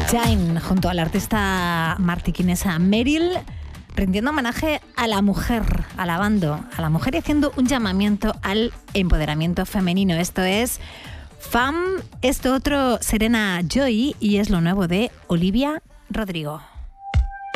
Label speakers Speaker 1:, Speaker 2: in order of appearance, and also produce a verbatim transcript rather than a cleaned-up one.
Speaker 1: Jain, junto a la artista martiquinesa Meryl, rindiendo homenaje a la mujer, alabando a la mujer y haciendo un llamamiento al empoderamiento femenino. Esto es Femme, esto otro Serena Joy y es lo nuevo de Olivia Rodrigo.